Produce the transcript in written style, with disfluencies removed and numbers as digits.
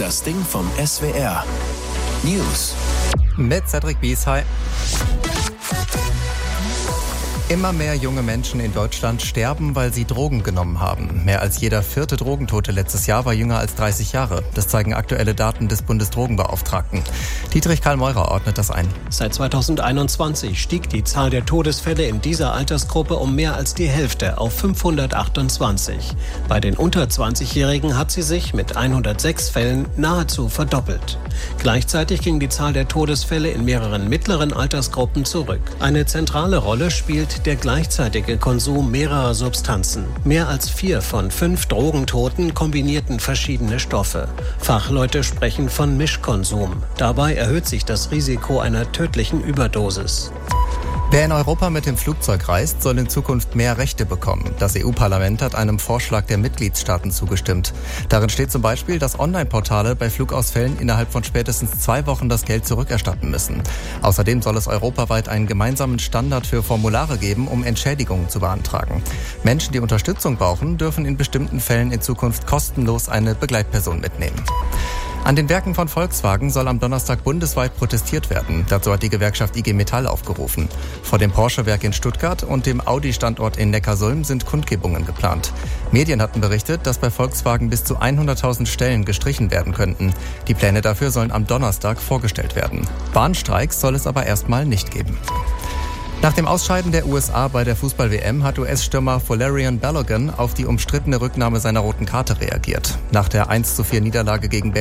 Das Ding vom SWR. News. Mit Cedric Bies, hi. Immer mehr junge Menschen in Deutschland sterben, weil sie Drogen genommen haben. Mehr als jeder vierte Drogentote letztes Jahr war jünger als 30 Jahre. Das zeigen aktuelle Daten des Bundesdrogenbeauftragten. Dietrich Karl Meurer ordnet das ein. Seit 2021 stieg die Zahl der Todesfälle in dieser Altersgruppe um mehr als die Hälfte auf 528. Bei den unter 20-Jährigen hat sie sich mit 106 Fällen nahezu verdoppelt. Gleichzeitig ging die Zahl der Todesfälle in mehreren mittleren Altersgruppen zurück. Eine zentrale Rolle spielt der gleichzeitige Konsum mehrerer Substanzen. Mehr als 4 von 5 Drogentoten kombinierten verschiedene Stoffe. Fachleute sprechen von Mischkonsum. Dabei erhöht sich das Risiko einer tödlichen Überdosis. Wer in Europa mit dem Flugzeug reist, soll in Zukunft mehr Rechte bekommen. Das EU-Parlament hat einem Vorschlag der Mitgliedstaaten zugestimmt. Darin steht zum Beispiel, dass Online-Portale bei Flugausfällen innerhalb von spätestens 2 Wochen das Geld zurückerstatten müssen. Außerdem soll es europaweit einen gemeinsamen Standard für Formulare geben, um Entschädigungen zu beantragen. Menschen, die Unterstützung brauchen, dürfen in bestimmten Fällen in Zukunft kostenlos eine Begleitperson mitnehmen. An den Werken von Volkswagen soll am Donnerstag bundesweit protestiert werden. Dazu hat die Gewerkschaft IG Metall aufgerufen. Vor dem Porsche-Werk in Stuttgart und dem Audi-Standort in Neckarsulm sind Kundgebungen geplant. Medien hatten berichtet, dass bei Volkswagen bis zu 100.000 Stellen gestrichen werden könnten. Die Pläne dafür sollen am Donnerstag vorgestellt werden. Bahnstreiks soll es aber erstmal nicht geben. Nach dem Ausscheiden der USA bei der Fußball-WM hat US-Stürmer Valerian Balogun auf die umstrittene Rücknahme seiner roten Karte reagiert. Nach der 1:4 Niederlage gegen